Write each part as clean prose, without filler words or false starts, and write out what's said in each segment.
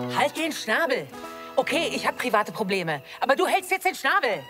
Halt den Schnabel! Okay, ich habe private Probleme, aber du hältst jetzt den Schnabel!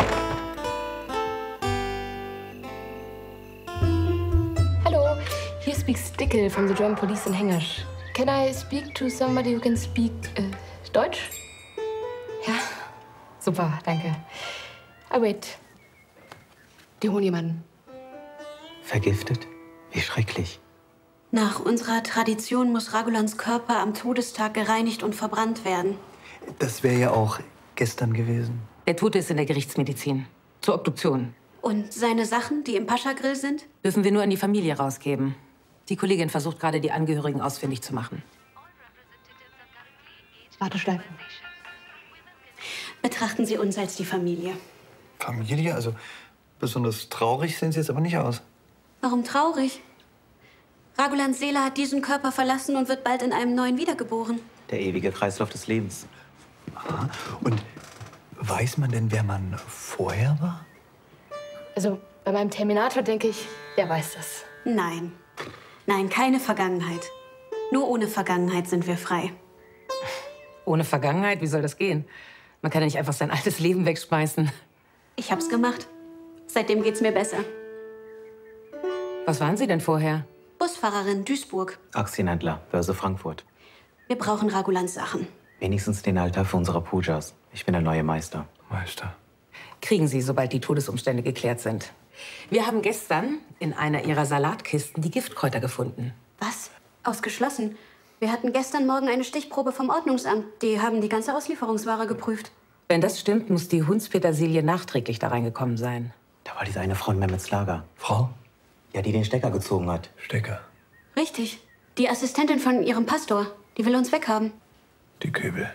Hello, here speaks Dickel from the German police in Hengesch. Can I speak to somebody who can speak Deutsch? Ja, super, danke. I wait. Die holen jemanden. Vergiftet? Wie schrecklich. Nach unserer Tradition muss Ragulans Körper am Todestag gereinigt und verbrannt werden. Das wäre ja auch gestern gewesen. Der Tote ist in der Gerichtsmedizin. Zur Obduktion. Und seine Sachen, die im Pascha-Grill sind? Dürfen wir nur an die Familie rausgeben. Die Kollegin versucht gerade, die Angehörigen ausfindig zu machen. Warteschleife. Betrachten Sie uns als die Familie. Familie? Also besonders traurig sehen Sie jetzt aber nicht aus. Warum traurig? Ragulans Seele hat diesen Körper verlassen und wird bald in einem neuen wiedergeboren. Der ewige Kreislauf des Lebens. Aha. Und weiß man denn, wer man vorher war? Also, bei meinem Terminator denke ich, der weiß das. Nein. Nein, keine Vergangenheit. Nur ohne Vergangenheit sind wir frei. Ohne Vergangenheit? Wie soll das gehen? Man kann ja nicht einfach sein altes Leben wegschmeißen. Ich hab's gemacht. Seitdem geht's mir besser. Was waren Sie denn vorher? Busfahrerin, Duisburg. Aktienhändler, Börse Frankfurt. Wir brauchen Ragulans Sachen. Wenigstens den Altar für unsere Pujas. Ich bin der neue Meister. Meister? Kriegen Sie, sobald die Todesumstände geklärt sind. Wir haben gestern in einer Ihrer Salatkisten die Giftkräuter gefunden. Was? Ausgeschlossen. Wir hatten gestern Morgen eine Stichprobe vom Ordnungsamt. Die haben die ganze Auslieferungsware geprüft. Wenn das stimmt, muss die Hundspetersilie nachträglich da reingekommen sein. Da war diese eine Frau in Mehmets Lager. Frau? Ja, die den Stecker gezogen hat. Stecker? Richtig. Die Assistentin von Ihrem Pastor. Die will uns weghaben. Die Kübel.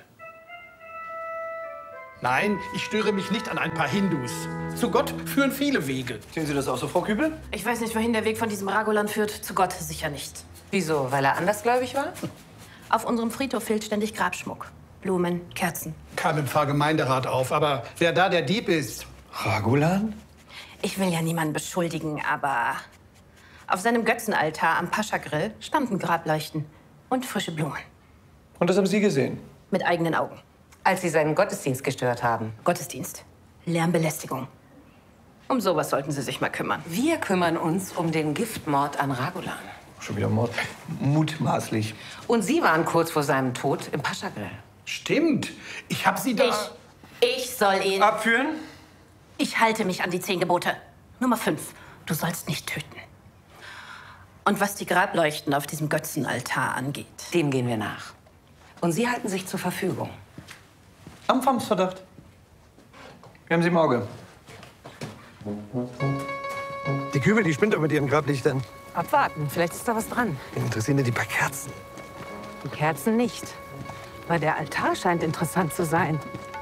Nein, ich störe mich nicht an ein paar Hindus. Zu Gott führen viele Wege. Sehen Sie das auch so, Frau Kübel? Ich weiß nicht, wohin der Weg von diesem Ragulan führt. Zu Gott sicher nicht. Wieso? Weil er andersgläubig war? Auf unserem Friedhof fehlt ständig Grabschmuck. Blumen, Kerzen. Kam im Pfarrgemeinderat auf, aber wer da der Dieb ist? Ragulan? Ich will ja niemanden beschuldigen, aber auf seinem Götzenaltar am Pascha-Grill standen Grableuchten und frische Blumen. Und das haben Sie gesehen? Mit eigenen Augen. Als Sie seinen Gottesdienst gestört haben. Gottesdienst. Lärmbelästigung. Um sowas sollten Sie sich mal kümmern. Wir kümmern uns um den Giftmord an Ragulan. Schon wieder Mord. Mutmaßlich. Und Sie waren kurz vor seinem Tod im Pascha-Grill. Stimmt. Ich hab Sie da... Ich soll ihn... Abführen? Ich halte mich an die 10 Gebote. Nummer 5. Du sollst nicht töten. Und was die Grableuchten auf diesem Götzenaltar angeht. Dem gehen wir nach. Und Sie halten sich zur Verfügung. Anfangsverdacht. Wir haben Sie im Auge. Die Kübel, die spinnt doch mit ihren Grablichtern. Abwarten, vielleicht ist da was dran. Wen interessieren denn die paar Kerzen? Die Kerzen nicht. Aber der Altar scheint interessant zu sein.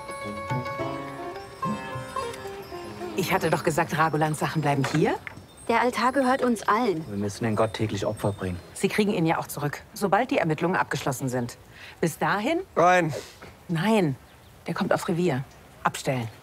Ich hatte doch gesagt, Ragulans Sachen bleiben hier. Der Altar gehört uns allen. Wir müssen den Gott täglich Opfer bringen. Sie kriegen ihn ja auch zurück, sobald die Ermittlungen abgeschlossen sind. Bis dahin? Rein. Nein, der kommt aufs Revier. Abstellen.